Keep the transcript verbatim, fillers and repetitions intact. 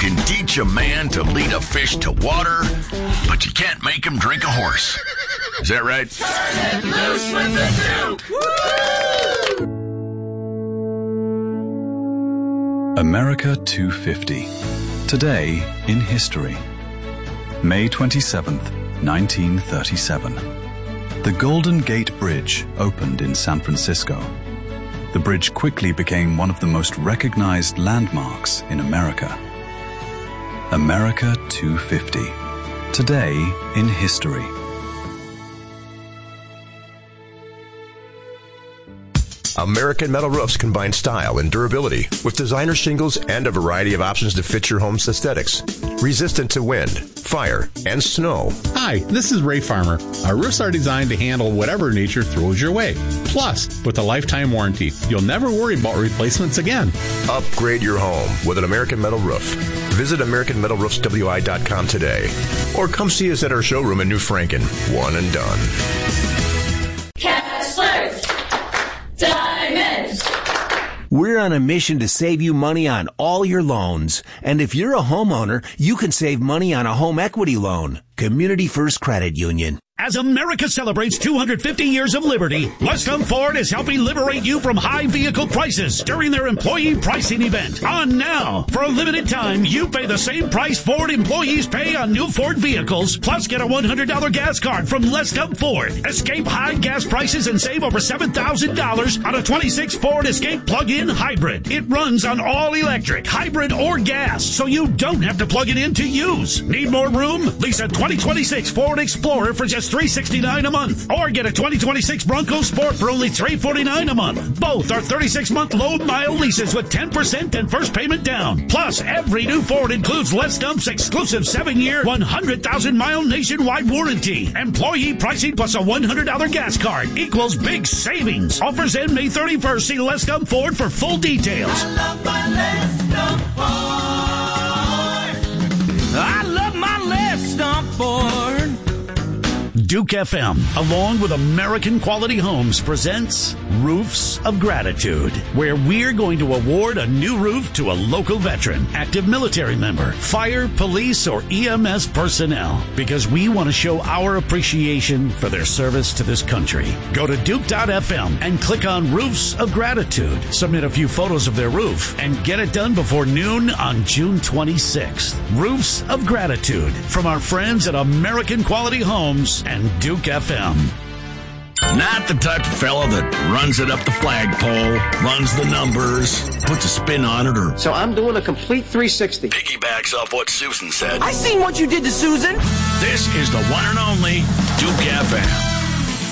can teach a man to lead a fish to water, but you can't make him drink a horse. Is that right? Turn it loose with the Duke! Woo! America two fifty. Today in history. May twenty-seventh, nineteen thirty-seven. The Golden Gate Bridge opened in San Francisco. The bridge quickly became one of the most recognized landmarks in America. America two fifty. Today in history. American Metal Roofs combine style and durability with designer shingles and a variety of options to fit your home's aesthetics. Resistant to wind, fire, and snow. Hi, this is Ray Farmer. Our roofs are designed to handle whatever nature throws your way. Plus, with a lifetime warranty, you'll never worry about replacements again. Upgrade your home with an American Metal Roof. Visit American Metal Roofs W I dot com today. Or come see us at our showroom in New Franken. One and done. Kessler's Diamonds. We're on a mission to save you money on all your loans. And if you're a homeowner, you can save money on a home equity loan. Community First Credit Union. As America celebrates two hundred fifty years of liberty, Luscombe Ford is helping liberate you from high vehicle prices during their employee pricing event. On now, for a limited time, you pay the same price Ford employees pay on new Ford vehicles, plus get a one hundred dollars gas card from Luscombe Ford. Escape high gas prices and save over seven thousand dollars on a twenty-six Ford Escape plug-in hybrid. It runs on all electric, hybrid, or gas, so you don't have to plug it in to use. Need more room? Lease a twenty twenty-six Ford Explorer for just three hundred sixty-nine dollars a month, or get a twenty twenty-six Bronco Sport for only three hundred forty-nine dollars a month. Both are thirty-six month low mile leases with ten percent and first payment down. Plus, every new Ford includes Luscombe's exclusive seven year, one hundred thousand mile nationwide warranty. Employee pricing plus a one hundred dollars gas card equals big savings. Offers end May thirty-first. See Luscombe Ford for full details. I love my Luscombe Ford. I love my Luscombe Ford. Duke F M, along with American Quality Homes, presents Roofs of Gratitude, where we're going to award a new roof to a local veteran, active military member, fire, police, or E M S personnel, because we want to show our appreciation for their service to this country. Go to Duke dot F M and click on Roofs of Gratitude. Submit a few photos of their roof and get it done before noon on June twenty-sixth. Roofs of Gratitude from our friends at American Quality Homes and Duke F M. Not the type of fellow that runs it up the flagpole, runs the numbers, puts a spin on it, or... So I'm doing a complete three sixty. Piggybacks off what Susan said. I seen what you did to Susan. This is the one and only Duke F M.